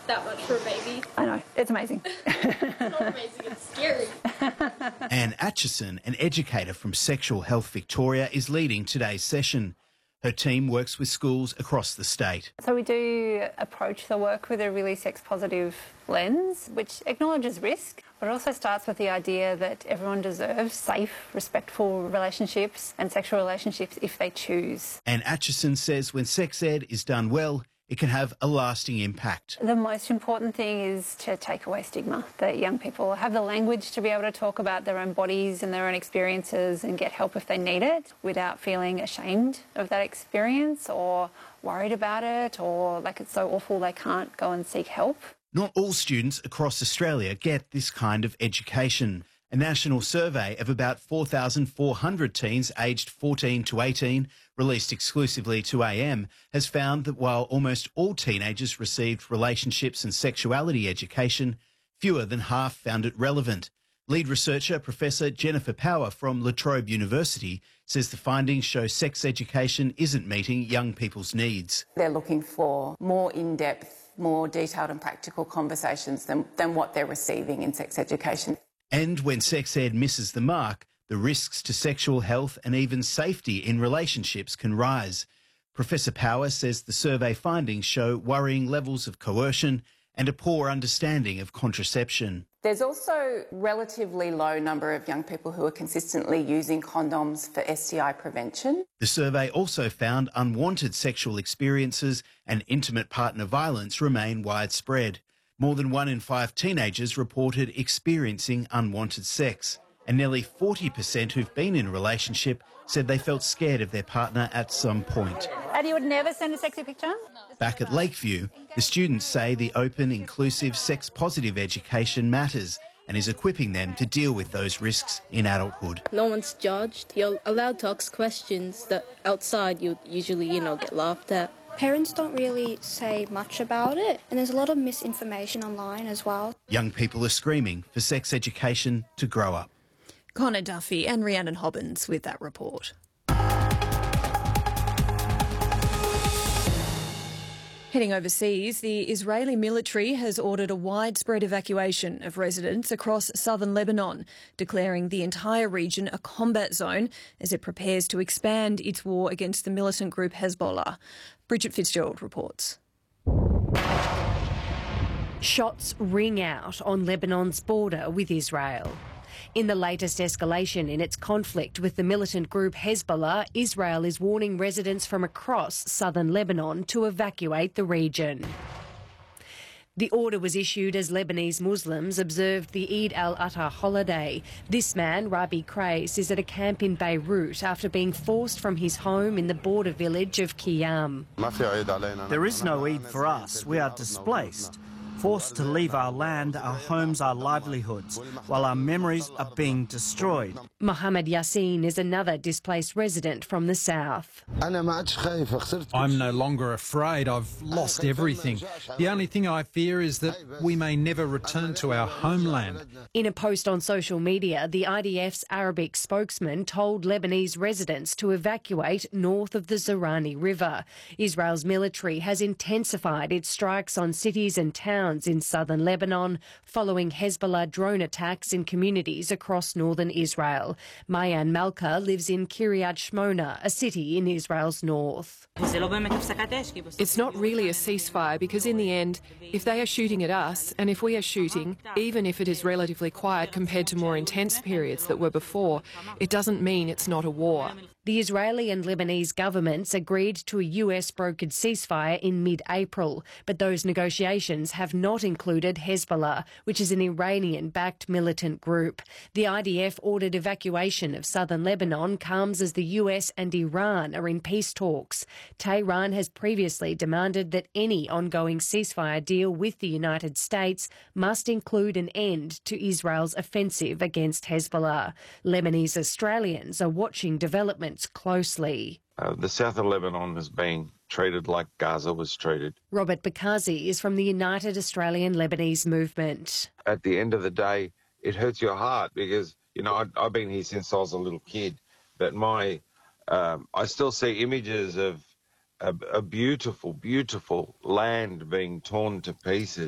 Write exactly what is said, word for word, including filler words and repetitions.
that much for a baby. I know, it's amazing. It's not amazing, it's scary. Anne Atchison, an educator from Sexual Health Victoria, is leading today's session. Her team works with schools across the state. So we do approach the work with a really sex-positive lens, which acknowledges risk, but also starts with the idea that everyone deserves safe, respectful relationships and sexual relationships if they choose. Anne Atchison says when sex ed is done well, it can have a lasting impact. The most important thing is to take away stigma, that young people have the language to be able to talk about their own bodies and their own experiences and get help if they need it without feeling ashamed of that experience or worried about it or like it's so awful they can't go and seek help. Not all students across Australia get this kind of education. A national survey of about four thousand four hundred teens aged fourteen to eighteen, released exclusively to A M, has found that while almost all teenagers received relationships and sexuality education, fewer than half found it relevant. Lead researcher Professor Jennifer Power from La Trobe University says the findings show sex education isn't meeting young people's needs. They're looking for more in-depth, more detailed and practical conversations than, than what they're receiving in sex education. And when sex ed misses the mark, the risks to sexual health and even safety in relationships can rise. Professor Power says the survey findings show worrying levels of coercion and a poor understanding of contraception. There's also a relatively low number of young people who are consistently using condoms for S T I prevention. The survey also found unwanted sexual experiences and intimate partner violence remain widespread. More than one in five teenagers reported experiencing unwanted sex, and nearly forty percent who've been in a relationship said they felt scared of their partner at some point. And you would never send a sexy picture? Back at Lakeview, the students say the open, inclusive, sex-positive education matters and is equipping them to deal with those risks in adulthood. No one's judged. You're allowed to ask questions that outside you usually, you know, get laughed at. Parents don't really say much about it, and there's a lot of misinformation online as well. Young people are screaming for sex education to grow up. Connor Duffy and Rhiannon Hobbins with that report. Heading overseas, the Israeli military has ordered a widespread evacuation of residents across southern Lebanon, declaring the entire region a combat zone as it prepares to expand its war against the militant group Hezbollah. Bridget Fitzgerald reports. Shots ring out on Lebanon's border with Israel. In the latest escalation in its conflict with the militant group Hezbollah, Israel is warning residents from across southern Lebanon to evacuate the region. The order was issued as Lebanese Muslims observed the Eid al-Adha holiday. This man, Rabi Kreis, is at a camp in Beirut after being forced from his home in the border village of Qiyam. There is no Eid for us. We are displaced, forced to leave our land, our homes, our livelihoods, while our memories are being destroyed. Mohammed Yassin is another displaced resident from the south. I'm no longer afraid. I've lost everything. The only thing I fear is that we may never return to our homeland. In a post on social media, the I D F's Arabic spokesman told Lebanese residents to evacuate north of the Zorani River. Israel's military has intensified its strikes on cities and towns in southern Lebanon following Hezbollah drone attacks in communities across northern Israel. Mayan Malka lives in Kiryat Shmona, a city in Israel's north. It's not really a ceasefire because in the end, if they are shooting at us and if we are shooting, even if it is relatively quiet compared to more intense periods that were before, it doesn't mean it's not a war. The Israeli and Lebanese governments agreed to a U S-brokered ceasefire in mid-April, but those negotiations have not included Hezbollah, which is an Iranian-backed militant group. The I D F ordered evacuation of southern Lebanon comes as the U S and Iran are in peace talks. Tehran has previously demanded that any ongoing ceasefire deal with the United States must include an end to Israel's offensive against Hezbollah. Lebanese Australians are watching developments closely. Uh, the south of Lebanon is being treated like Gaza was treated. Robert Bakazi is from the United Australian Lebanese Movement. At the end of the day, it hurts your heart because, you know, I, I've been here since I was a little kid, but my, um, I still see images of a, a beautiful, beautiful land being torn to pieces.